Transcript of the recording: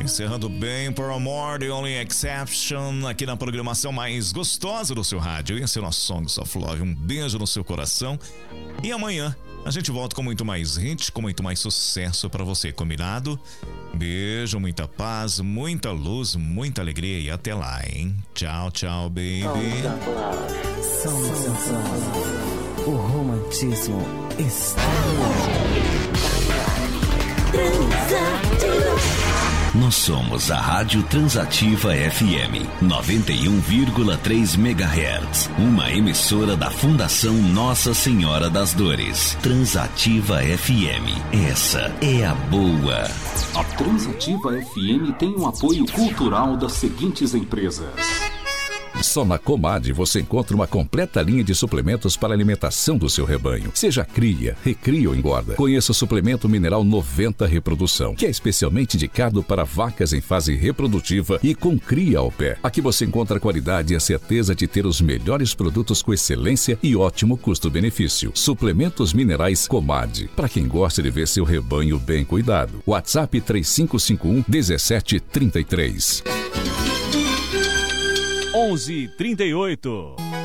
Encerrando bem por Amor, The Only Exception, aqui na programação mais gostosa do seu rádio. Esse é o nosso Songs of Love. Um beijo no seu coração. E amanhã a gente volta com muito mais hit, com muito mais sucesso pra você, combinado? Beijo, muita paz, muita luz, muita alegria e até lá, hein? Tchau, tchau, baby. Songs of Love. O romantismo está no ar. Nós somos a Rádio Transativa FM 91,3 MHz, uma emissora da Fundação Nossa Senhora das Dores. Transativa FM, essa é a boa. A Transativa FM tem um apoio cultural das seguintes empresas. Só na Comad você encontra uma completa linha de suplementos para a alimentação do seu rebanho. Seja cria, recria ou engorda. Conheça o suplemento mineral 90 Reprodução, que é especialmente indicado para vacas em fase reprodutiva e com cria ao pé. Aqui você encontra a qualidade e a certeza de ter os melhores produtos com excelência e ótimo custo-benefício. Suplementos minerais Comad, para quem gosta de ver seu rebanho bem cuidado. WhatsApp 3551-1733. 11:38.